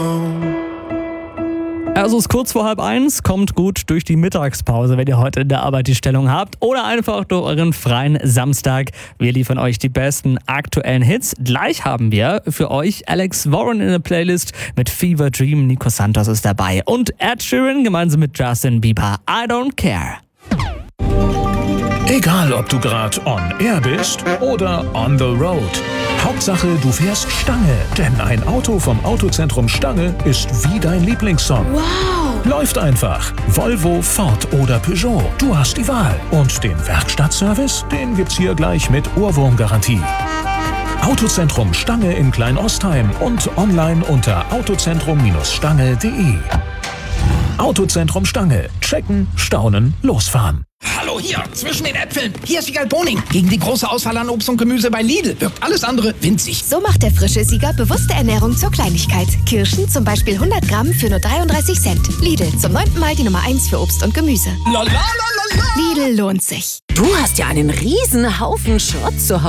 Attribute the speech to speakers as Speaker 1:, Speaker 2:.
Speaker 1: Also es ist kurz vor 12:30, kommt gut durch die Mittagspause, wenn ihr heute in der Arbeit die Stellung habt. Oder einfach durch euren freien Samstag. Wir liefern euch die besten aktuellen Hits. Gleich haben wir für euch Alex Warren in der Playlist mit Fever Dream. Nico Santos ist dabei. Und Ed Sheeran gemeinsam mit Justin Bieber. I Don't Care.
Speaker 2: Egal, ob du gerade on air bist oder on the road. Hauptsache, du fährst Stange. Denn ein Auto vom Autozentrum Stange ist wie dein Lieblingssong.
Speaker 3: Wow!
Speaker 2: Läuft einfach. Volvo, Ford oder Peugeot. Du hast die Wahl. Und den Werkstattservice, den gibt's hier gleich mit Ohrwurmgarantie. Autozentrum Stange in Kleinostheim und online unter autozentrum-stange.de. Autozentrum Stange. Checken, staunen, losfahren.
Speaker 4: Hallo hier, zwischen den Äpfeln. Hier ist Siegal Boning. Gegen die große Auswahl an Obst und Gemüse bei Lidl wirkt alles andere winzig.
Speaker 3: So macht der frische Sieger bewusste Ernährung zur Kleinigkeit. Kirschen zum Beispiel 100 Gramm für nur 33 Cent. Lidl, zum 9. Mal die Nummer 1 für Obst und Gemüse.
Speaker 4: La la la la la.
Speaker 3: Lidl lohnt sich.
Speaker 5: Du hast ja einen riesen Haufen Schrott zu Hause.